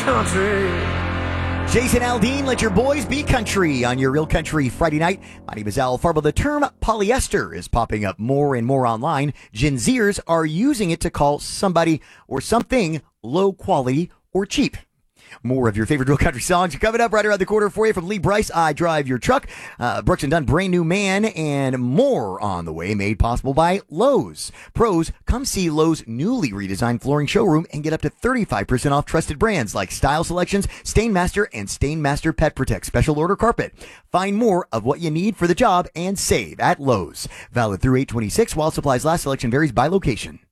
country. Jason Aldean, let your boys be country on your Real Country Friday night. My name is Al Farbo. The term polyester is popping up more and more online. Gen Zers are using it to call somebody or something low quality or cheap. More of your favorite Real Country songs are coming up right around the corner for you from Lee Brice, I Drive Your Truck, Brooks and Dunn, Brand New Man, and more on the way, made possible by Lowe's. Pros, come see Lowe's newly redesigned flooring showroom and get up to 35% off trusted brands like Style Selections, Stainmaster, and Stainmaster Pet Protect Special Order Carpet. Find more of what you need for the job and save at Lowe's. Valid through 8/26 while supplies last. Selection varies by location.